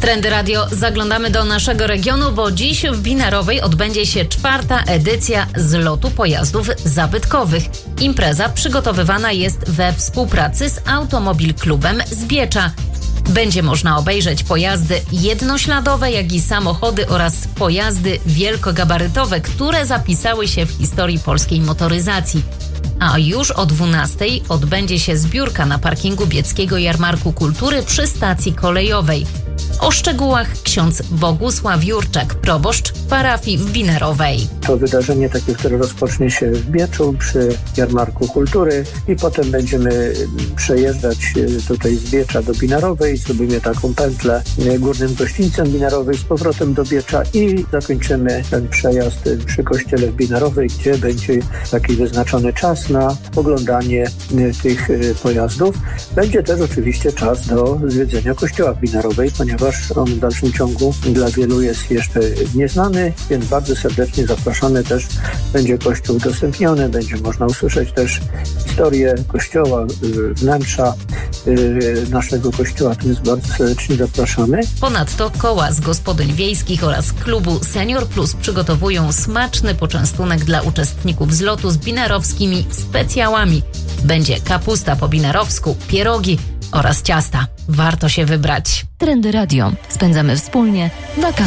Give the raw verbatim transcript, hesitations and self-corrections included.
Trendy Radio, zaglądamy do naszego regionu, bo dziś w Binarowej odbędzie się czwarta edycja zlotu pojazdów zabytkowych. Impreza przygotowywana jest we współpracy z Automobil Klubem z Biecza. Będzie można obejrzeć pojazdy jednośladowe, jak i samochody oraz pojazdy wielkogabarytowe, które zapisały się w historii polskiej motoryzacji. A już o dwunastej odbędzie się zbiórka na parkingu Bieckiego Jarmarku Kultury przy stacji kolejowej. O szczegółach ksiądz Bogusław Jurczak, proboszcz parafii w Binarowej. To wydarzenie takie, które rozpocznie się w Bieczu przy Jarmarku Kultury i potem będziemy przejeżdżać tutaj z Biecza do Binarowej. Zrobimy taką pętlę górnym gościńcem Binarowej z powrotem do Biecza i zakończymy ten przejazd przy kościele w Binarowej, gdzie będzie taki wyznaczony czas na oglądanie tych pojazdów. Będzie też oczywiście czas do zwiedzenia kościoła w Binarowej, ponieważ on w dalszym ciągu dla wielu jest jeszcze nieznany, więc bardzo serdecznie zapraszamy też. Będzie kościół udostępniony, będzie można usłyszeć też historię kościoła, wnętrza naszego kościoła, więc bardzo serdecznie zapraszamy. Ponadto koła z gospodyń wiejskich oraz klubu Senior Plus przygotowują smaczny poczęstunek dla uczestników zlotu z binarowskimi specjałami. Będzie kapusta po binarowsku, pierogi oraz ciasta. Warto się wybrać. Trendy Radio. Spędzamy wspólnie wakacje.